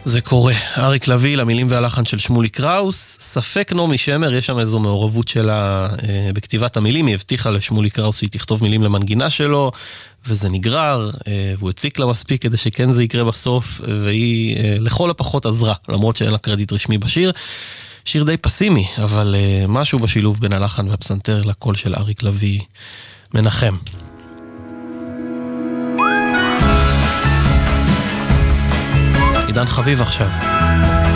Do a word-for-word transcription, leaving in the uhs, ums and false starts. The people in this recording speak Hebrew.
זה קורה. אריק לביא, למילים והלחן של שמולי קראוס. ספק נעמי שמר, יש שם איזו מעורבות שלה אה, בכתיבת המילים. היא הבטיחה לשמולי קראוס שהיא תכתוב מילים למנגינה שלו, וזה נגרר, אה, והוא הציק לה מספיק כדי שכן זה יקרה בסוף, והיא אה, לכל הפחות עזרה, למרות שאין לה קרדיט רשמי בשיר. שיר די פסימי, אבל אה, משהו בשילוב בין הלחן והפסנתר לקול של אריק לביא מנחם. עידן חביב עכשיו.